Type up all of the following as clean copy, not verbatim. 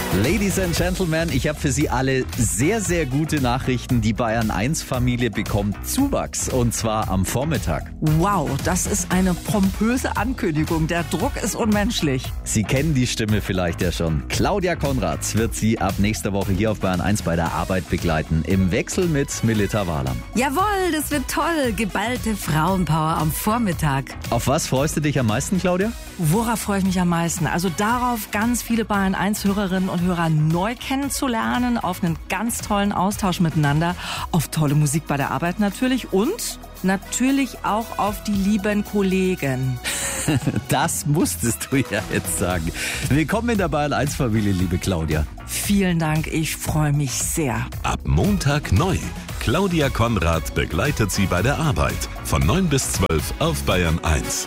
Ladies and Gentlemen, ich habe für Sie alle sehr, sehr gute Nachrichten. Die Bayern 1 Familie bekommt Zuwachs und zwar am Vormittag. Wow, das ist eine pompöse Ankündigung. Der Druck ist unmenschlich. Sie kennen die Stimme vielleicht ja schon. Claudia Konrad wird Sie ab nächster Woche hier auf Bayern 1 bei der Arbeit begleiten. Im Wechsel mit Melita Wahlam. Jawohl, das wird toll. Geballte Frauenpower am Vormittag. Auf was freust du dich am meisten, Claudia? Worauf freue ich mich am meisten? Also darauf, ganz viele Bayern 1 Hörerinnen und Hörer neu kennenzulernen, auf einen ganz tollen Austausch miteinander, auf tolle Musik bei der Arbeit natürlich und natürlich auch auf die lieben Kollegen. Das musstest du ja jetzt sagen. Willkommen in der Bayern 1 Familie, liebe Claudia. Vielen Dank, ich freue mich sehr. Ab Montag neu. Claudia Konrad begleitet Sie bei der Arbeit. Von 9 bis 12 auf Bayern 1.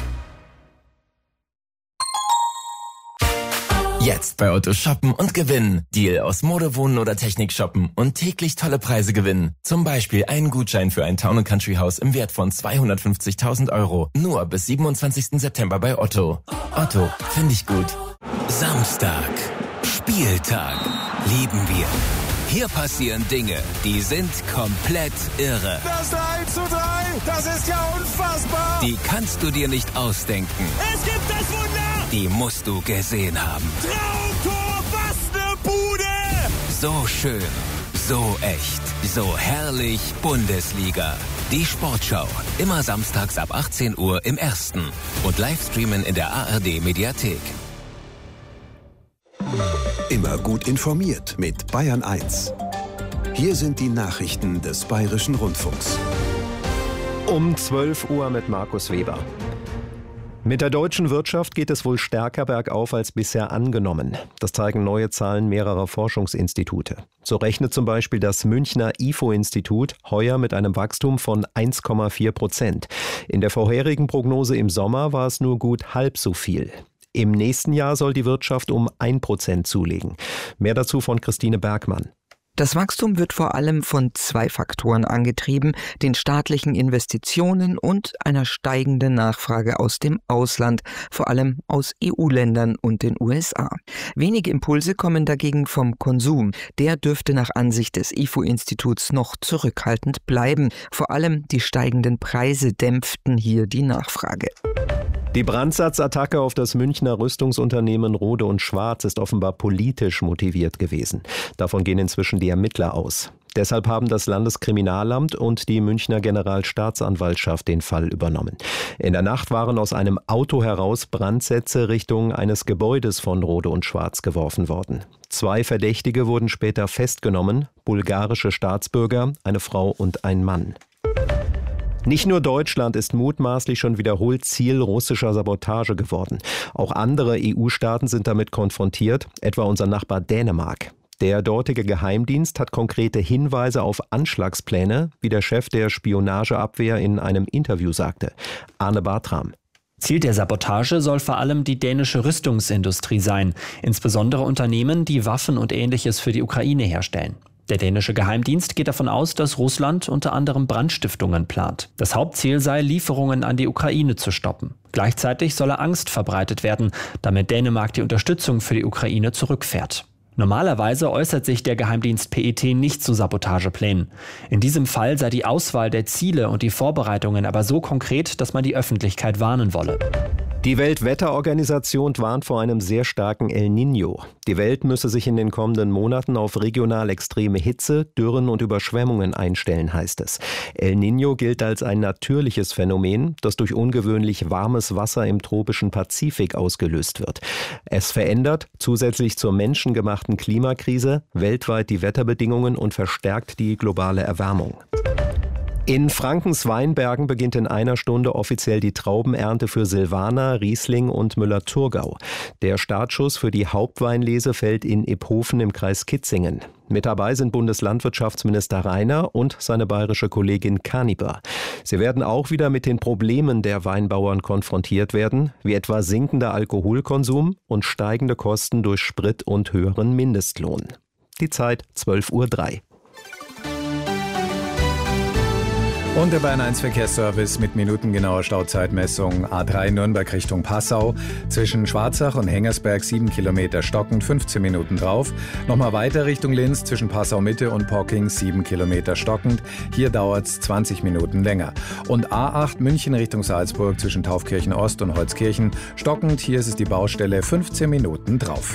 Jetzt bei Otto shoppen und gewinnen. Deal aus Mode, Wohnen oder Technik shoppen und täglich tolle Preise gewinnen. Zum Beispiel einen Gutschein für ein Town & Country Haus im Wert von 250.000 €. Nur bis 27. September bei Otto. Otto, finde ich gut. Samstag. Spieltag. Lieben wir. Hier passieren Dinge, die sind komplett irre. Das 3:3, das ist ja unfassbar. Die kannst du dir nicht ausdenken. Es gibt das Wunder. Die musst du gesehen haben. Traumtor, was ne Bude. So schön, so echt, so herrlich Bundesliga. Die Sportschau, immer samstags ab 18 Uhr im Ersten und Livestreamen in der ARD Mediathek. Immer gut informiert mit Bayern 1. Hier sind die Nachrichten des Bayerischen Rundfunks. Um 12 Uhr mit Markus Weber. Mit der deutschen Wirtschaft geht es wohl stärker bergauf als bisher angenommen. Das zeigen neue Zahlen mehrerer Forschungsinstitute. So rechnet zum Beispiel das Münchner IFO-Institut heuer mit einem Wachstum von 1,4%. In der vorherigen Prognose im Sommer war es nur gut halb so viel. Im nächsten Jahr soll die Wirtschaft um 1% zulegen. Mehr dazu von Christine Bergmann. Das Wachstum wird vor allem von 2 Faktoren angetrieben, den staatlichen Investitionen und einer steigenden Nachfrage aus dem Ausland, vor allem aus EU-Ländern und den USA. Wenige Impulse kommen dagegen vom Konsum. Der dürfte nach Ansicht des IFO-Instituts noch zurückhaltend bleiben. Vor allem die steigenden Preise dämpften hier die Nachfrage. Die Brandsatzattacke auf das Münchner Rüstungsunternehmen Rohde & Schwarz ist offenbar politisch motiviert gewesen. Davon gehen inzwischen die Ermittler aus. Deshalb haben das Landeskriminalamt und die Münchner Generalstaatsanwaltschaft den Fall übernommen. In der Nacht waren aus einem Auto heraus Brandsätze Richtung eines Gebäudes von Rohde & Schwarz geworfen worden. 2 Verdächtige wurden später festgenommen, bulgarische Staatsbürger, eine Frau und ein Mann. Nicht nur Deutschland ist mutmaßlich schon wiederholt Ziel russischer Sabotage geworden. Auch andere EU-Staaten sind damit konfrontiert, etwa unser Nachbar Dänemark. Der dortige Geheimdienst hat konkrete Hinweise auf Anschlagspläne, wie der Chef der Spionageabwehr in einem Interview sagte. Arne Bartram. Ziel der Sabotage soll vor allem die dänische Rüstungsindustrie sein, insbesondere Unternehmen, die Waffen und Ähnliches für die Ukraine herstellen. Der dänische Geheimdienst geht davon aus, dass Russland unter anderem Brandstiftungen plant. Das Hauptziel sei, Lieferungen an die Ukraine zu stoppen. Gleichzeitig solle Angst verbreitet werden, damit Dänemark die Unterstützung für die Ukraine zurückfährt. Normalerweise äußert sich der Geheimdienst PET nicht zu Sabotageplänen. In diesem Fall sei die Auswahl der Ziele und die Vorbereitungen aber so konkret, dass man die Öffentlichkeit warnen wolle. Die Weltwetterorganisation warnt vor einem sehr starken El Niño. Die Welt müsse sich in den kommenden Monaten auf regional extreme Hitze, Dürren und Überschwemmungen einstellen, heißt es. El Niño gilt als ein natürliches Phänomen, das durch ungewöhnlich warmes Wasser im tropischen Pazifik ausgelöst wird. Es verändert zusätzlich zur menschengemachten Klimakrise weltweit die Wetterbedingungen und verstärkt die globale Erwärmung. In Frankens Weinbergen beginnt in einer Stunde offiziell die Traubenernte für Silvaner, Riesling und Müller-Thurgau. Der Startschuss für die Hauptweinlese fällt in Iphofen im Kreis Kitzingen. Mit dabei sind Bundeslandwirtschaftsminister Rainer und seine bayerische Kollegin Kaniper. Sie werden auch wieder mit den Problemen der Weinbauern konfrontiert werden, wie etwa sinkender Alkoholkonsum und steigende Kosten durch Sprit und höheren Mindestlohn. Die Zeit 12:03 Uhr. Und der Bayern 1 Verkehrsservice mit minutengenauer Stauzeitmessung. A3 Nürnberg Richtung Passau. Zwischen Schwarzach und Hengersberg 7 Kilometer stockend, 15 Minuten drauf. Nochmal weiter Richtung Linz zwischen Passau Mitte und Pocking 7 Kilometer stockend. Hier dauert es 20 Minuten länger. Und A8 München Richtung Salzburg zwischen Taufkirchen Ost und Holzkirchen stockend. Hier ist es die Baustelle, 15 Minuten drauf.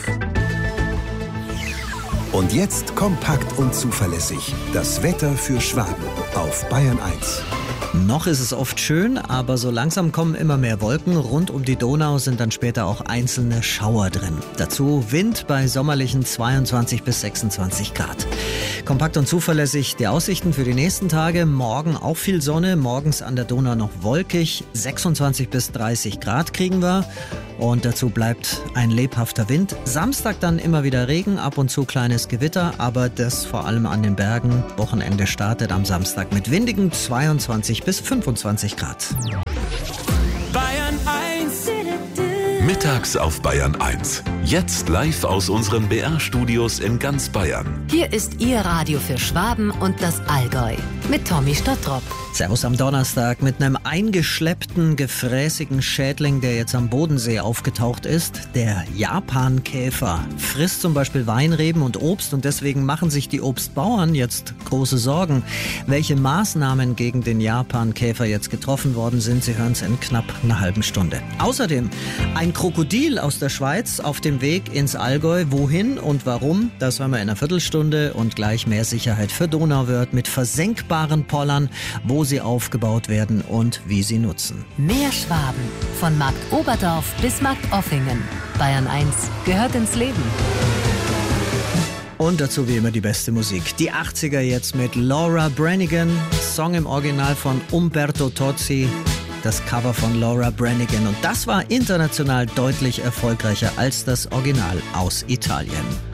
Und jetzt kompakt und zuverlässig. Das Wetter für Schwaben auf Bayern 1. Noch ist es oft schön, aber so langsam kommen immer mehr Wolken. Rund um die Donau sind dann später auch einzelne Schauer drin. Dazu Wind bei sommerlichen 22 bis 26 Grad. Kompakt und zuverlässig die Aussichten für die nächsten Tage. Morgen auch viel Sonne, morgens an der Donau noch wolkig. 26 bis 30 Grad kriegen wir. Und dazu bleibt ein lebhafter Wind. Samstag dann immer wieder Regen, ab und zu kleines Gewitter, aber das vor allem an den Bergen. Wochenende startet am Samstag mit windigen 22 bis 25 Grad. Bayern 1. Mittags auf Bayern 1. Jetzt live aus unseren BR-Studios in ganz Bayern. Hier ist Ihr Radio für Schwaben und das Allgäu mit Tommy Stottrop. Servus am Donnerstag mit einem eingeschleppten, gefräßigen Schädling, der jetzt am Bodensee aufgetaucht ist. Der Japankäfer frisst zum Beispiel Weinreben und Obst und deswegen machen sich die Obstbauern jetzt große Sorgen. Welche Maßnahmen gegen den Japankäfer jetzt getroffen worden sind, Sie hören es in knapp einer halben Stunde. Außerdem ein Krokodil aus der Schweiz auf dem Weg ins Allgäu. Wohin und warum, das hören wir in einer Viertelstunde und gleich mehr Sicherheit für Donauwörth mit versenkbaren Pollern, wo sie aufgebaut werden und wie sie nutzen. Mehr Schwaben. Von Markt Oberdorf bis Markt Offingen. Bayern 1 gehört ins Leben. Und dazu wie immer die beste Musik. Die 80er jetzt mit Laura Branigan. Song im Original von Umberto Tozzi. Das Cover von Laura Branigan. Und das war international deutlich erfolgreicher als das Original aus Italien.